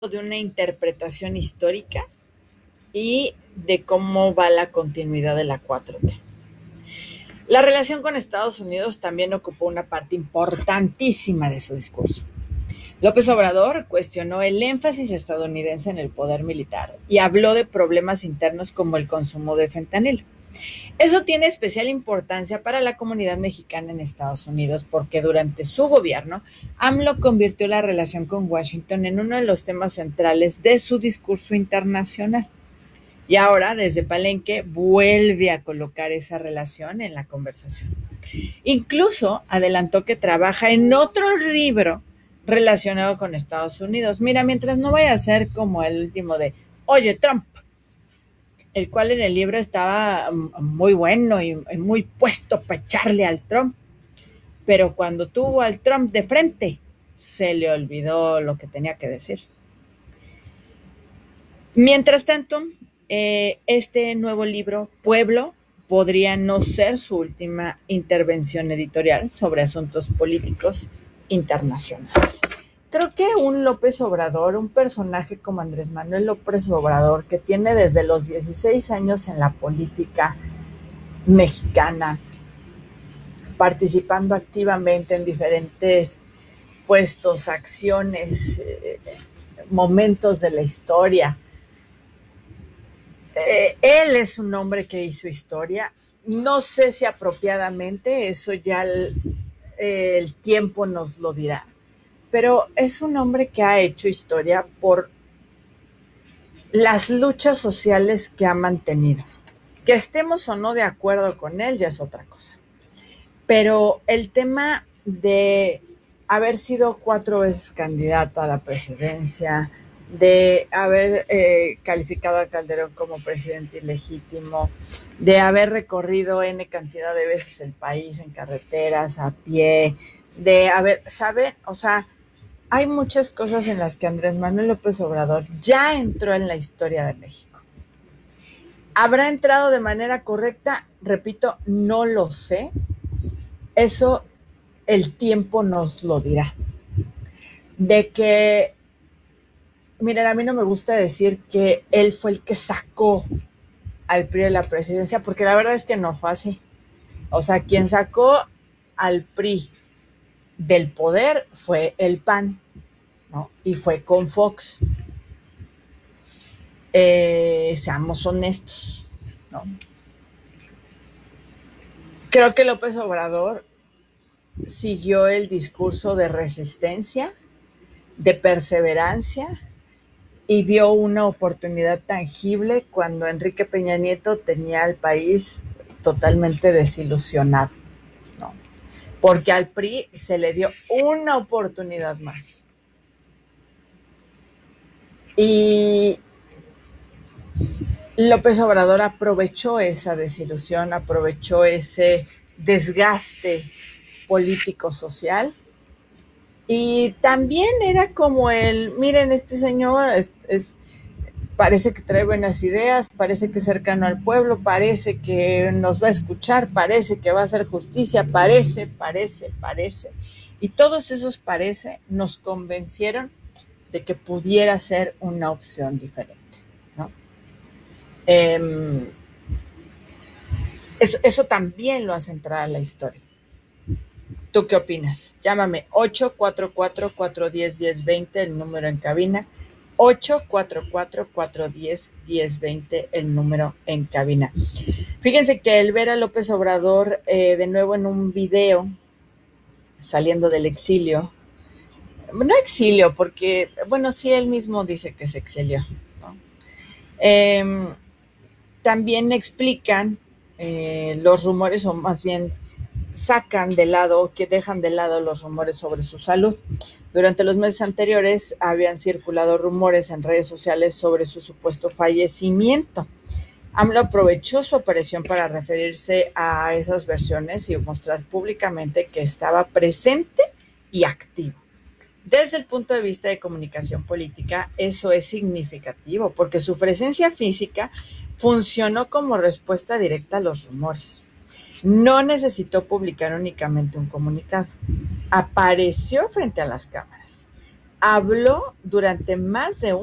de una interpretación histórica y de cómo va la continuidad de la 4T. La relación con Estados Unidos también ocupó una parte importantísima de su discurso. López Obrador cuestionó el énfasis estadounidense en el poder militar y habló de problemas internos como el consumo de fentanilo. Eso tiene especial importancia para la comunidad mexicana en Estados Unidos porque durante su gobierno, AMLO convirtió la relación con Washington en uno de los temas centrales de su discurso internacional. Y ahora, desde Palenque, vuelve a colocar esa relación en la conversación. Incluso adelantó que trabaja en otro libro relacionado con Estados Unidos. Mira, mientras no vaya a ser como el último de, oye, Trump, el cual en el libro estaba muy bueno y muy puesto para echarle al Trump, pero cuando tuvo al Trump de frente, se le olvidó lo que tenía que decir. Mientras tanto, este nuevo libro, Pueblo, podría no ser su última intervención editorial sobre asuntos políticos internacionales. Creo que un López Obrador, un personaje como Andrés Manuel López Obrador, que tiene desde los 16 años en la política mexicana, participando activamente en diferentes puestos, acciones, momentos de la historia. Él es un hombre que hizo historia. No sé si apropiadamente, eso ya el tiempo nos lo dirá. Pero es un hombre que ha hecho historia por las luchas sociales que ha mantenido. Que estemos o no de acuerdo con él ya es otra cosa. Pero el tema de haber sido 4 veces candidato a la presidencia, de haber calificado a Calderón como presidente ilegítimo, de haber recorrido N cantidad de veces el país en carreteras, a pie, de haber, ¿sabe? O sea, hay muchas cosas en las que Andrés Manuel López Obrador ya entró en la historia de México. ¿Habrá entrado de manera correcta? Repito, no lo sé. Eso el tiempo nos lo dirá. De que, miren, a mí no me gusta decir que él fue el que sacó al PRI de la presidencia, porque la verdad es que no fue así. O sea, quien sacó al PRI del poder fue el PAN, ¿no? Y fue con Fox. Seamos honestos, ¿no? Creo que López Obrador siguió el discurso de resistencia, de perseverancia, y vio una oportunidad tangible cuando Enrique Peña Nieto tenía al país totalmente desilusionado, ¿no? Porque al PRI se le dio una oportunidad más. Y López Obrador aprovechó esa desilusión, aprovechó ese desgaste político-social. Y también era como el, miren, este señor parece que trae buenas ideas, parece que es cercano al pueblo, parece que nos va a escuchar, parece que va a hacer justicia, parece. Y todos esos parece nos convencieron de que pudiera ser una opción diferente, ¿no? Eso también lo hace entrar a la historia. ¿Tú qué opinas? Llámame 844-410-1020, el número en cabina. 844-410-1020, el número en cabina. Fíjense que el ver a López Obrador de nuevo en un video saliendo del exilio, no exilio, porque, bueno, sí, él mismo dice que se exilió, ¿no? También explican los rumores, o más bien sacan de lado, que dejan de lado los rumores sobre su salud. Durante los meses anteriores habían circulado rumores en redes sociales sobre su supuesto fallecimiento. AMLO aprovechó su aparición para referirse a esas versiones y mostrar públicamente que estaba presente y activo. Desde el punto de vista de comunicación política, eso es significativo porque su presencia física funcionó como respuesta directa a los rumores. No necesitó publicar únicamente un comunicado. Apareció frente a las cámaras. habló durante más de